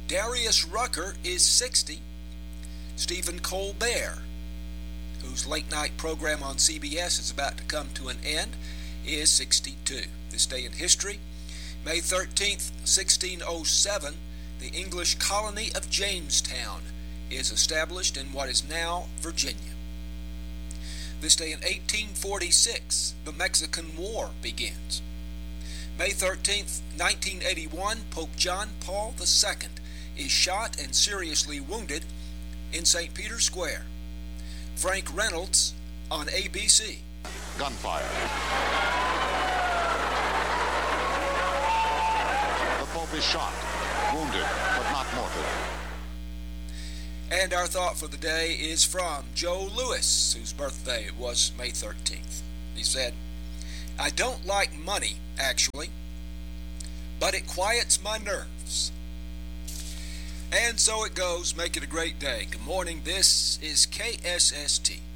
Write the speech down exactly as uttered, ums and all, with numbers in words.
Darius Rucker is sixty. Stephen Colbert, whose late-night program on C B S is about to come to an end, is sixty-two. This day in history, May thirteenth, sixteen oh seven, the English colony of Jamestown is established in what is now Virginia. This day in eighteen forty-six, the Mexican War begins. May thirteenth, nineteen eighty-one, Pope John Paul the Second is shot and seriously wounded in Saint Peter's Square. Frank Reynolds on A B C. Gunfire. The Pope is shot, wounded, but not mortally. And our thought for the day is from Joe Lewis, whose birthday was May thirteenth. He said, "I don't like money, actually, but it quiets my nerves." And so it goes. Make it a great day. Good morning. This is K S S T.